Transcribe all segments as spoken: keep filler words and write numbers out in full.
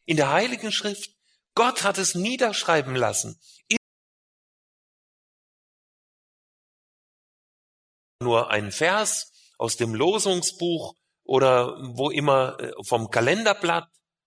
in der Heiligen Schrift. Gott hat es niederschreiben lassen. Nur ein Vers aus dem Losungsbuch oder wo immer vom Kalenderblatt.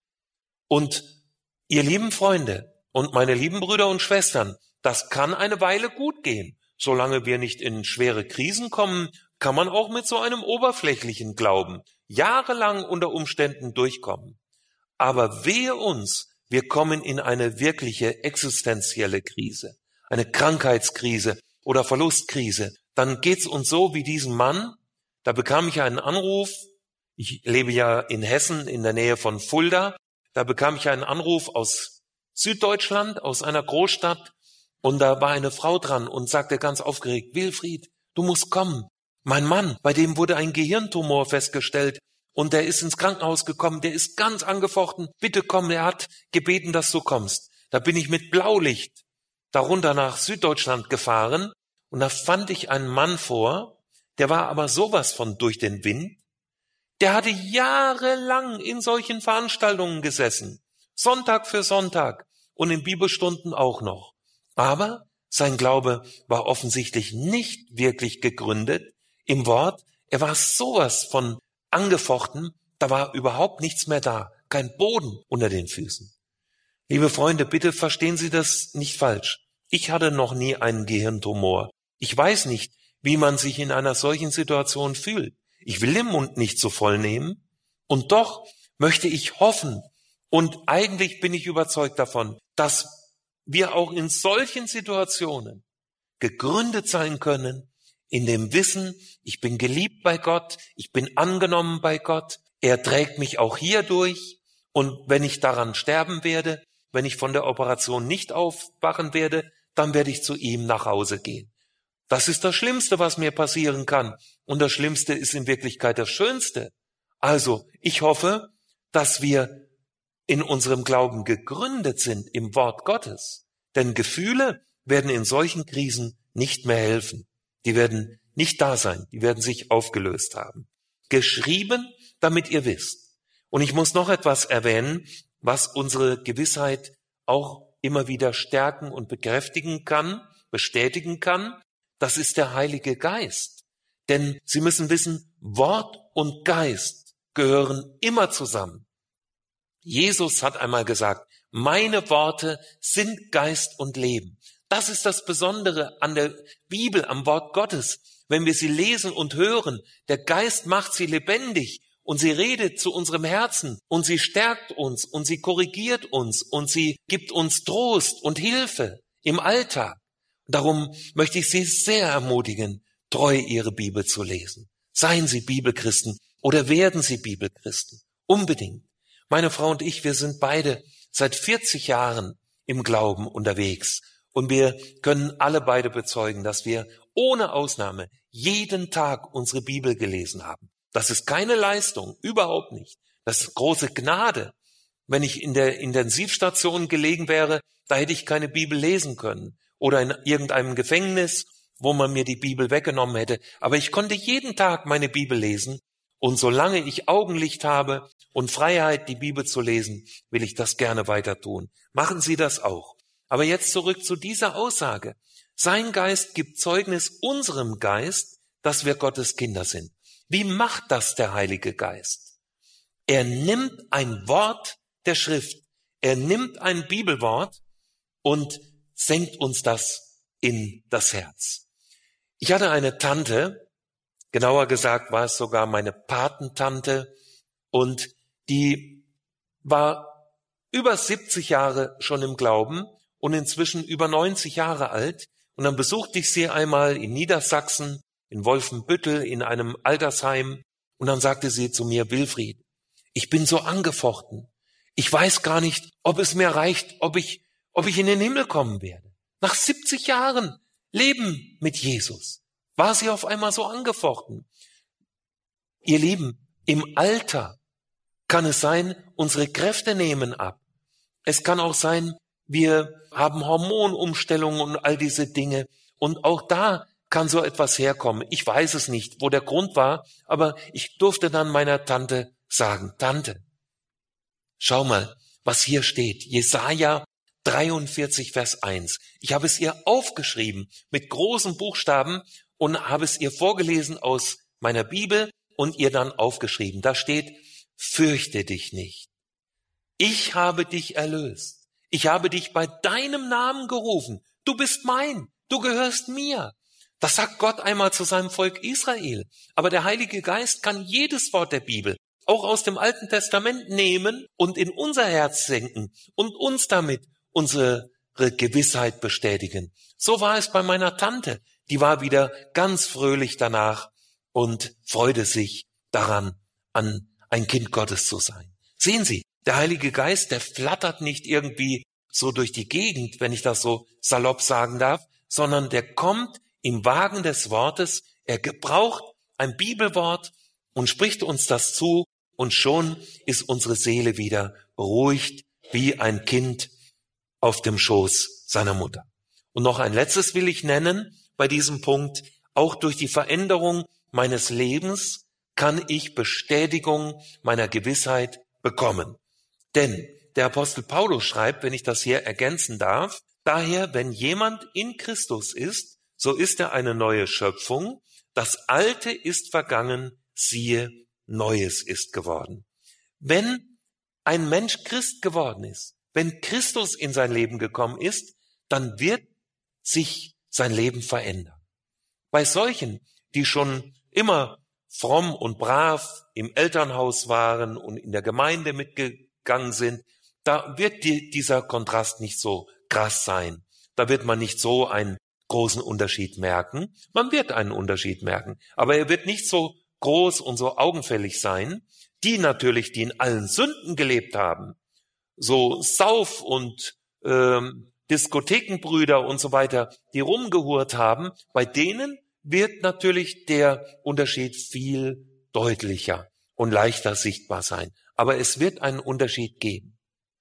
Und ihr lieben Freunde und meine lieben Brüder und Schwestern, das kann eine Weile gut gehen. Solange wir nicht in schwere Krisen kommen, kann man auch mit so einem oberflächlichen Glauben jahrelang unter Umständen durchkommen. Aber wehe uns, wir kommen in eine wirkliche existenzielle Krise, eine Krankheitskrise oder Verlustkrise. Dann geht's uns so wie diesem Mann. Da bekam ich einen Anruf. Ich lebe ja in Hessen in der Nähe von Fulda. Da bekam ich einen Anruf aus Süddeutschland, aus einer Großstadt. Und da war eine Frau dran und sagte ganz aufgeregt, Wilfried, du musst kommen. Mein Mann, bei dem wurde ein Gehirntumor festgestellt und der ist ins Krankenhaus gekommen, der ist ganz angefochten. Bitte komm, er hat gebeten, dass du kommst. Da bin ich mit Blaulicht darunter nach Süddeutschland gefahren und da fand ich einen Mann vor, der war aber sowas von durch den Wind. Der hatte jahrelang in solchen Veranstaltungen gesessen, Sonntag für Sonntag und in Bibelstunden auch noch. Aber sein Glaube war offensichtlich nicht wirklich gegründet im Wort. Er war sowas von angefochten, da war überhaupt nichts mehr da, kein Boden unter den Füßen. Liebe Freunde, bitte verstehen Sie das nicht falsch. Ich hatte noch nie einen Gehirntumor. Ich weiß nicht, wie man sich in einer solchen Situation fühlt. Ich will den Mund nicht so voll nehmen. Und doch möchte ich hoffen, und eigentlich bin ich überzeugt davon, dass wir auch in solchen Situationen gegründet sein können, in dem Wissen, ich bin geliebt bei Gott, ich bin angenommen bei Gott, er trägt mich auch hier durch und wenn ich daran sterben werde, wenn ich von der Operation nicht aufwachen werde, dann werde ich zu ihm nach Hause gehen. Das ist das Schlimmste, was mir passieren kann und das Schlimmste ist in Wirklichkeit das Schönste. Also, ich hoffe, dass wir in unserem Glauben gegründet sind im Wort Gottes. Denn Gefühle werden in solchen Krisen nicht mehr helfen. Die werden nicht da sein, die werden sich aufgelöst haben. Geschrieben, damit ihr wisst. Und ich muss noch etwas erwähnen, was unsere Gewissheit auch immer wieder stärken und bekräftigen kann, bestätigen kann. Das ist der Heilige Geist. Denn Sie müssen wissen, Wort und Geist gehören immer zusammen. Jesus hat einmal gesagt, meine Worte sind Geist und Leben. Das ist das Besondere an der Bibel, am Wort Gottes. Wenn wir sie lesen und hören, der Geist macht sie lebendig und sie redet zu unserem Herzen und sie stärkt uns und sie korrigiert uns und sie gibt uns Trost und Hilfe im Alltag. Darum möchte ich Sie sehr ermutigen, treu Ihre Bibel zu lesen. Seien Sie Bibelchristen oder werden Sie Bibelchristen. Unbedingt. Meine Frau und ich, wir sind beide seit vierzig Jahren im Glauben unterwegs. Und wir können alle beide bezeugen, dass wir ohne Ausnahme jeden Tag unsere Bibel gelesen haben. Das ist keine Leistung, überhaupt nicht. Das ist große Gnade. Wenn ich in der Intensivstation gelegen wäre, da hätte ich keine Bibel lesen können. Oder in irgendeinem Gefängnis, wo man mir die Bibel weggenommen hätte. Aber ich konnte jeden Tag meine Bibel lesen. Und solange ich Augenlicht habe und Freiheit, die Bibel zu lesen, will ich das gerne weiter tun. Machen Sie das auch. Aber jetzt zurück zu dieser Aussage. Sein Geist gibt Zeugnis unserem Geist, dass wir Gottes Kinder sind. Wie macht das der Heilige Geist? Er nimmt ein Wort der Schrift, er nimmt ein Bibelwort und senkt uns das in das Herz. Ich hatte eine Tante, genauer gesagt war es sogar meine Patentante, und die war über siebzig Jahre schon im Glauben und inzwischen über neunzig Jahre alt. Und dann besuchte ich sie einmal in Niedersachsen, in Wolfenbüttel, in einem Altersheim. Und dann sagte sie zu mir, Wilfried, ich bin so angefochten. Ich weiß gar nicht, ob es mir reicht, ob ich, ob ich in den Himmel kommen werde. Nach siebzig Jahren Leben mit Jesus war sie auf einmal so angefochten. Ihr Lieben, im Alter kann es sein, unsere Kräfte nehmen ab. Es kann auch sein, wir haben Hormonumstellungen und all diese Dinge. Und auch da kann so etwas herkommen. Ich weiß es nicht, wo der Grund war, aber ich durfte dann meiner Tante sagen, Tante, schau mal, was hier steht. Jesaja dreiundvierzig, Vers eins. Ich habe es ihr aufgeschrieben mit großen Buchstaben und habe es ihr vorgelesen aus meiner Bibel und ihr dann aufgeschrieben. Da steht, fürchte dich nicht. Ich habe dich erlöst. Ich habe dich bei deinem Namen gerufen. Du bist mein. Du gehörst mir. Das sagt Gott einmal zu seinem Volk Israel. Aber der Heilige Geist kann jedes Wort der Bibel, auch aus dem Alten Testament, nehmen und in unser Herz senken und uns damit unsere Gewissheit bestätigen. So war es bei meiner Tante. Die war wieder ganz fröhlich danach und freute sich daran, an ein Kind Gottes zu sein. Sehen Sie, der Heilige Geist, der flattert nicht irgendwie so durch die Gegend, wenn ich das so salopp sagen darf, sondern der kommt im Wagen des Wortes, er gebraucht ein Bibelwort und spricht uns das zu und schon ist unsere Seele wieder beruhigt wie ein Kind auf dem Schoß seiner Mutter. Und noch ein letztes will ich nennen bei diesem Punkt, auch durch die Veränderung meines Lebens kann ich Bestätigung meiner Gewissheit bekommen. Denn der Apostel Paulus schreibt, wenn ich das hier ergänzen darf, daher, wenn jemand in Christus ist, so ist er eine neue Schöpfung. Das Alte ist vergangen, siehe, Neues ist geworden. Wenn ein Mensch Christ geworden ist, wenn Christus in sein Leben gekommen ist, dann wird sich sein Leben verändern. Bei solchen, die schon immer fromm und brav im Elternhaus waren und in der Gemeinde mitgegangen sind, da wird die, dieser Kontrast nicht so krass sein. Da wird man nicht so einen großen Unterschied merken. Man wird einen Unterschied merken, aber er wird nicht so groß und so augenfällig sein. Die natürlich, die in allen Sünden gelebt haben, so Sauf- und ähm, Diskothekenbrüder und so weiter, die rumgehurt haben, bei denen wird natürlich der Unterschied viel deutlicher und leichter sichtbar sein. Aber es wird einen Unterschied geben.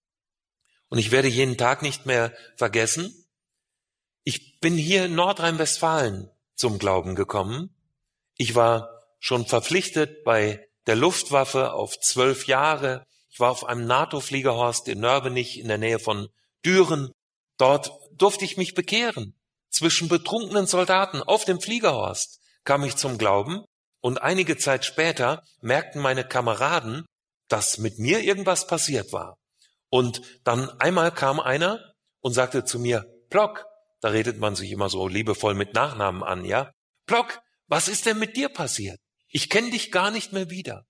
Und ich werde jeden Tag nicht mehr vergessen, ich bin hier in Nordrhein-Westfalen zum Glauben gekommen. Ich war schon verpflichtet bei der Luftwaffe auf zwölf Jahre. Ich war auf einem NATO-Fliegerhorst in Nörbenich in der Nähe von Düren. Dort durfte ich mich bekehren. Zwischen betrunkenen Soldaten auf dem Fliegerhorst kam ich zum Glauben. Und einige Zeit später merkten meine Kameraden, dass mit mir irgendwas passiert war. Und dann einmal kam einer und sagte zu mir, Plock, da redet man sich immer so liebevoll mit Nachnamen an, ja? Plock, was ist denn mit dir passiert? Ich kenne dich gar nicht mehr wieder.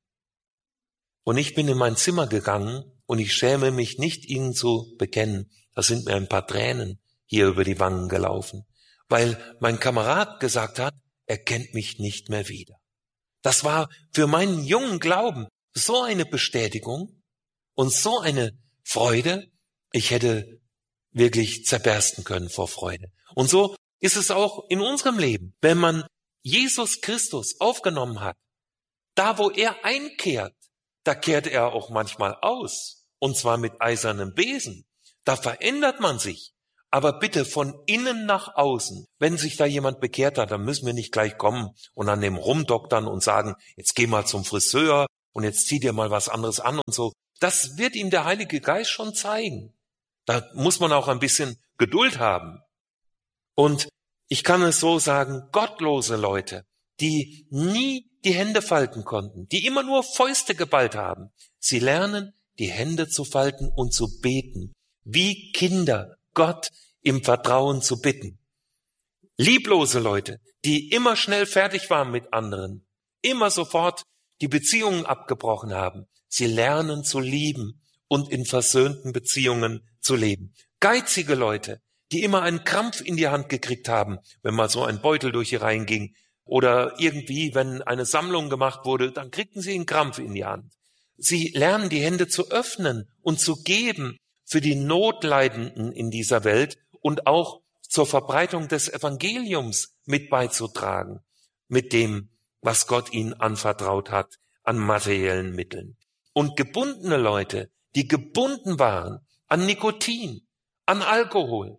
Und ich bin in mein Zimmer gegangen und ich schäme mich nicht, Ihnen zu bekennen. Da sind mir ein paar Tränen hier über die Wangen gelaufen, weil mein Kamerad gesagt hat, er kennt mich nicht mehr wieder. Das war für meinen jungen Glauben so eine Bestätigung und so eine Freude. Ich hätte wirklich zerbersten können vor Freude. Und so ist es auch in unserem Leben. Wenn man Jesus Christus aufgenommen hat, da wo er einkehrt, da kehrt er auch manchmal aus. Und zwar mit eisernem Besen. Da verändert man sich. Aber bitte von innen nach außen. Wenn sich da jemand bekehrt hat, dann müssen wir nicht gleich kommen und an dem rumdoktern und sagen, jetzt geh mal zum Friseur und jetzt zieh dir mal was anderes an und so. Das wird ihm der Heilige Geist schon zeigen. Da muss man auch ein bisschen Geduld haben. Und ich kann es so sagen, gottlose Leute, die nie die Hände falten konnten, die immer nur Fäuste geballt haben, sie lernen, die Hände zu falten und zu beten, wie Kinder Gott im Vertrauen zu bitten. Lieblose Leute, die immer schnell fertig waren mit anderen, immer sofort die Beziehungen abgebrochen haben, sie lernen zu lieben und in versöhnten Beziehungen zu leben. Geizige Leute, die immer einen Krampf in die Hand gekriegt haben, wenn mal so ein Beutel durch die Reihen ging oder irgendwie, wenn eine Sammlung gemacht wurde, dann kriegten sie einen Krampf in die Hand. Sie lernen, die Hände zu öffnen und zu geben für die Notleidenden in dieser Welt und auch zur Verbreitung des Evangeliums mit beizutragen, mit dem, was Gott ihnen anvertraut hat, an materiellen Mitteln. Und gebundene Leute, die gebunden waren an Nikotin, an Alkohol,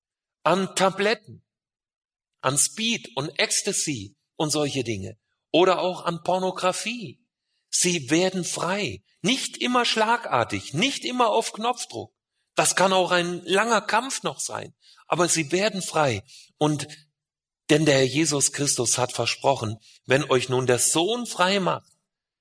an Tabletten, an Speed und Ecstasy und solche Dinge oder auch an Pornografie. Sie werden frei. Nicht immer schlagartig, nicht immer auf Knopfdruck. Das kann auch ein langer Kampf noch sein. Aber sie werden frei. Und denn der Herr Jesus Christus hat versprochen, wenn euch nun der Sohn frei macht,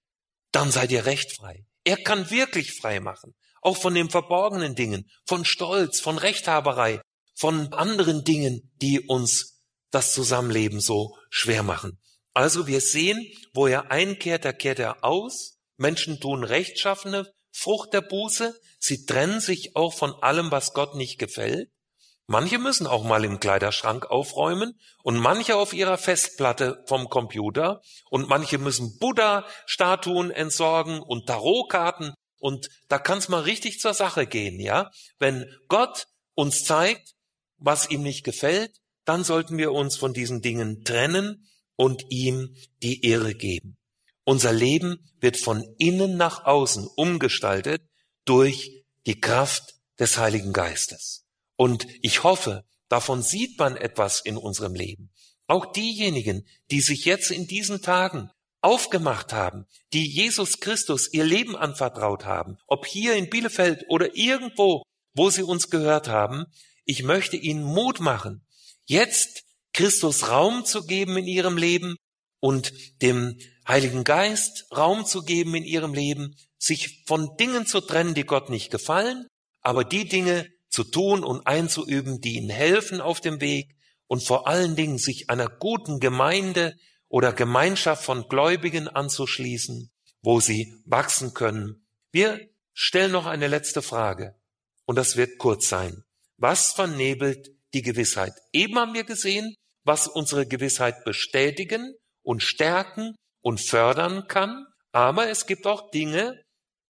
dann seid ihr recht frei. Er kann wirklich frei machen. Auch von den verborgenen Dingen, von Stolz, von Rechthaberei, von anderen Dingen, die uns das Zusammenleben so schwer machen. Also wir sehen, wo er einkehrt, da kehrt er aus. Menschen tun rechtschaffene Frucht der Buße. Sie trennen sich auch von allem, was Gott nicht gefällt. Manche müssen auch mal im Kleiderschrank aufräumen und manche auf ihrer Festplatte vom Computer und manche müssen Buddha-Statuen entsorgen und Tarotkarten und da kann es mal richtig zur Sache gehen, ja? Wenn Gott uns zeigt, was ihm nicht gefällt, dann sollten wir uns von diesen Dingen trennen und ihm die Ehre geben. Unser Leben wird von innen nach außen umgestaltet durch die Kraft des Heiligen Geistes. Und ich hoffe, davon sieht man etwas in unserem Leben. Auch diejenigen, die sich jetzt in diesen Tagen aufgemacht haben, die Jesus Christus ihr Leben anvertraut haben, ob hier in Bielefeld oder irgendwo, wo sie uns gehört haben, ich möchte ihnen Mut machen, jetzt Christus Raum zu geben in ihrem Leben und dem Heiligen Geist Raum zu geben in ihrem Leben, sich von Dingen zu trennen, die Gott nicht gefallen, aber die Dinge zu tun und einzuüben, die ihnen helfen auf dem Weg und vor allen Dingen sich einer guten Gemeinde oder Gemeinschaft von Gläubigen anzuschließen, wo sie wachsen können. Wir stellen noch eine letzte Frage und das wird kurz sein. Was vernebelt die Gewissheit? Eben haben wir gesehen, was unsere Gewissheit bestätigen und stärken und fördern kann, aber es gibt auch Dinge,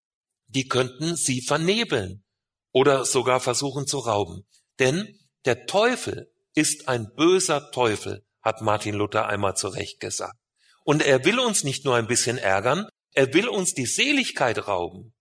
die könnten sie vernebeln oder sogar versuchen zu rauben. Denn der Teufel ist ein böser Teufel, hat Martin Luther einmal zu Recht gesagt. Und er will uns nicht nur ein bisschen ärgern, er will uns die Seligkeit rauben.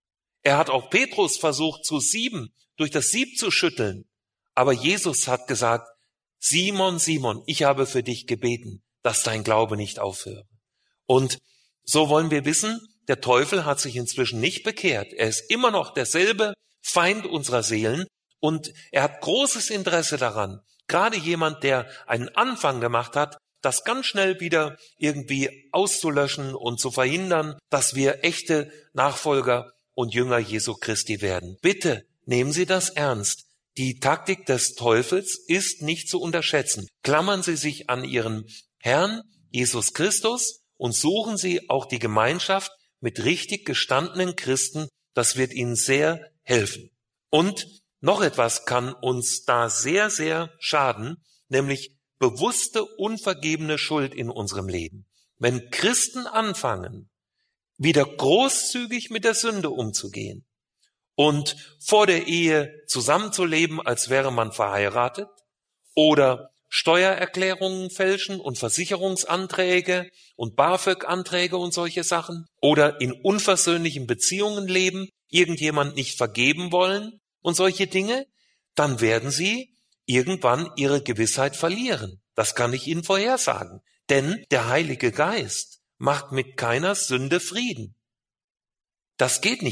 Er hat auch Petrus versucht zu sieben, durch das Sieb zu schütteln. Aber Jesus hat gesagt, Simon, Simon, ich habe für dich gebeten, dass dein Glaube nicht aufhöre. Und so wollen wir wissen, der Teufel hat sich inzwischen nicht bekehrt. Er ist immer noch derselbe Feind unserer Seelen und er hat großes Interesse daran, gerade jemand, der einen Anfang gemacht hat, das ganz schnell wieder irgendwie auszulöschen und zu verhindern, dass wir echte Nachfolger und Jünger Jesu Christi werden. Bitte nehmen Sie das ernst. Die Taktik des Teufels ist nicht zu unterschätzen. Klammern Sie sich an Ihren Herrn Jesus Christus und suchen Sie auch die Gemeinschaft mit richtig gestandenen Christen. Das wird Ihnen sehr helfen. Und noch etwas kann uns da sehr, sehr schaden, nämlich bewusste, unvergebene Schuld in unserem Leben. Wenn Christen anfangen, wieder großzügig mit der Sünde umzugehen und vor der Ehe zusammenzuleben, als wäre man verheiratet, oder Steuererklärungen fälschen und Versicherungsanträge und BAföG-Anträge und solche Sachen, oder in unversöhnlichen Beziehungen leben, irgendjemand nicht vergeben wollen und solche Dinge, dann werden sie irgendwann ihre Gewissheit verlieren. Das kann ich Ihnen vorhersagen. Denn der Heilige Geist macht mit keiner Sünde Frieden. Das geht nicht.